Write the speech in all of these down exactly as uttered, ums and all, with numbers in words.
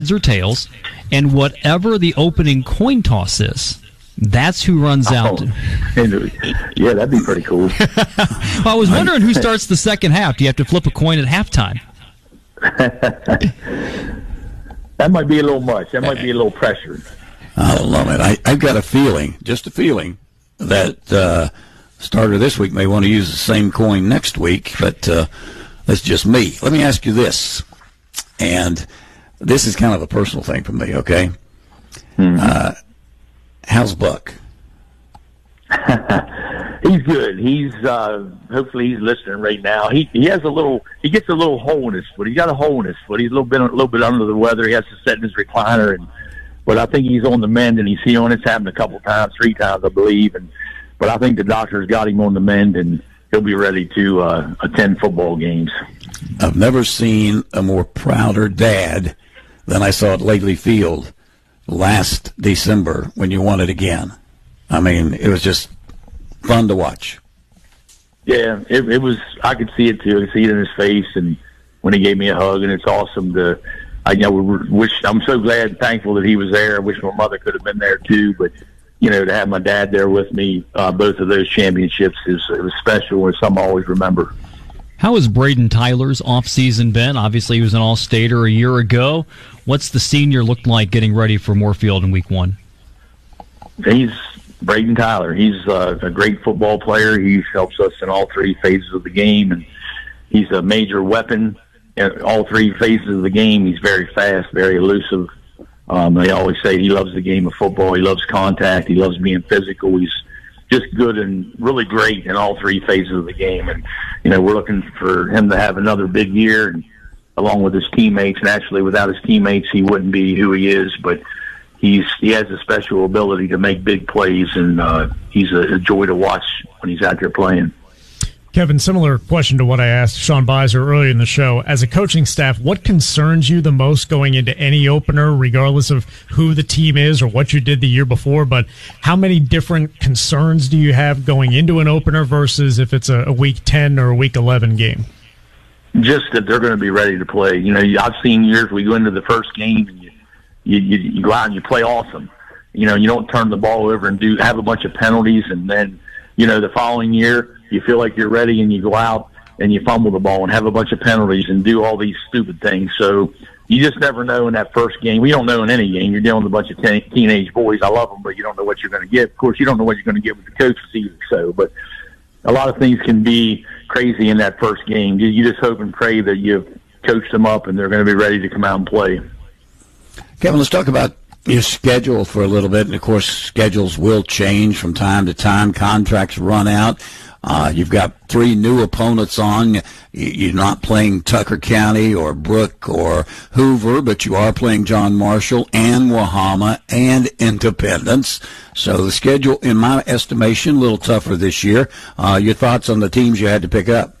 or tails, and whatever the opening coin toss is, that's who runs oh, out. Yeah, that'd be pretty cool. Well, I was wondering who starts the second half. Do you have to flip a coin at halftime? That might be a little much. That might be a little pressure. I love it. I, I've got a feeling, just a feeling, that uh, starter this week may want to use the same coin next week, but uh, that's just me. Let me ask you this, and this is kind of a personal thing for me, okay? Mm-hmm. Uh, how's Buck? He's good. He's uh, hopefully he's listening right now. He he has a little. He gets a little hole in his foot. He's got a hole in his foot. He's a little bit a little bit under the weather. He has to sit in his recliner, and but I think he's on the mend, and he's healing. It's happened a couple times, three times I believe, and but I think the doctor's got him on the mend, and he'll be ready to uh, attend football games. I've never seen a more prouder dad than I saw at Lately Field last December when you won it again. I mean, it was just fun to watch. Yeah, it, it was. I could see it too. I could see it in his face, and when he gave me a hug, and it's awesome to. I you know wish. I'm so glad, and thankful that he was there. I wish my mother could have been there too, but you know, to have my dad there with me, uh, both of those championships is it was special. It's something I always remember. How has Braden Tyler's off-season been? Obviously, he was an All-Stater a year ago. What's the senior look like getting ready for Moorfield in Week One? He's Braden Tyler. He's uh, a great football player. He helps us in all three phases of the game, and he's a major weapon in all three phases of the game. He's very fast, very elusive. Um, they always say he loves the game of football. He loves contact. He loves being physical. He's just good and really great in all three phases of the game. And, you know, we're looking for him to have another big year, and along with his teammates. And actually, without his teammates, he wouldn't be who he is. But he's he has a special ability to make big plays, and uh, he's a, a joy to watch when he's out there playing. Kevin, similar question to what I asked Sean Beiser earlier in the show. As a coaching staff, what concerns you the most going into any opener, regardless of who the team is or what you did the year before? But how many different concerns do you have going into an opener versus if it's a, a week ten or a week eleven game? Just that they're going to be ready to play. You know, I've seen years we go into the first game and you, you, you, you go out and you play awesome. You know, you don't turn the ball over and do have a bunch of penalties, and then, you know, the following year you feel like you're ready and you go out and you fumble the ball and have a bunch of penalties and do all these stupid things. So you just never know in that first game. We don't know in any game. You're dealing with a bunch of ten, teenage boys. I love them, but you don't know what you're going to get. Of course, you don't know what you're going to get with the coaches either. So, but a lot of things can be crazy in that first game. You, you just hope and pray that you've coached them up and they're going to be ready to come out and play. Kevin, let's talk about your schedule for a little bit. And, of course, schedules will change from time to time. Contracts run out. Uh, you've got three new opponents on. You're not playing Tucker County or Brooke or Hoover, but you are playing John Marshall and Wahama and Independence. So the schedule, in my estimation, a little tougher this year. Uh, your thoughts on the teams you had to pick up?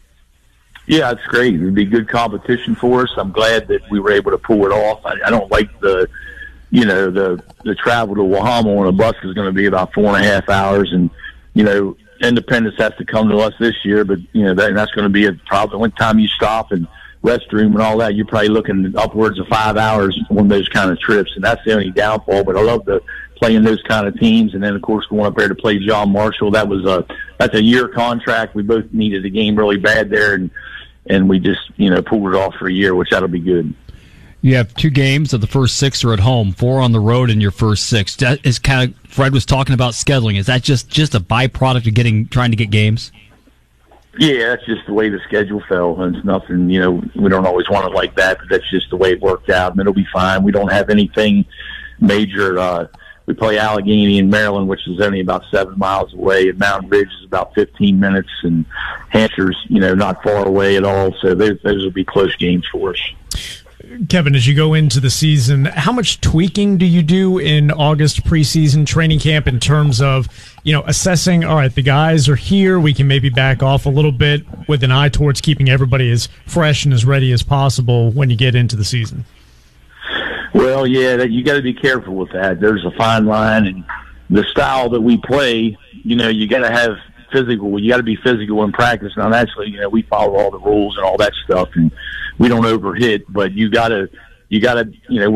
Yeah, it's great. It would be good competition for us. I'm glad that we were able to pull it off. I, I don't like the, you know, the the travel to Wahama on a bus is going to be about four and a half hours, and you know, Independence has to come to us this year, but you know that, that's going to be a problem. One time you stop and restroom and all that, you're probably looking upwards of five hours on those kind of trips, and that's the only downfall. But I love the playing those kind of teams, and then of course going up there to play John Marshall. That was a that's a year contract. We both needed a game really bad there, and and we just you know pulled it off for a year, which that'll be good. You have two games of the first six are at home, four on the road in your first six. That is kind of, Fred was talking about scheduling. Is that just, just a byproduct of getting trying to get games? Yeah, that's just the way the schedule fell. It's nothing, you know, we don't always want it like that, but that's just the way it worked out, and it'll be fine. We don't have anything major. Uh, we play Allegheny in Maryland, which is only about seven miles away, and Mountain Ridge is about fifteen minutes, and Hampshire's, you know, not far away at all. So those, those will be close games for us. Kevin, as you go into the season, how much tweaking do you do in August preseason training camp in terms of, you know, assessing, all right, the guys are here, we can maybe back off a little bit with an eye towards keeping everybody as fresh and as ready as possible when you get into the season? Well, yeah, that, you got to be careful with that. There's a fine line, and the style that we play, you know, you got to have physical. You got to be physical in practice. Now, naturally, you know, we follow all the rules and all that stuff, and we don't overhit, but you got to you got to, you know,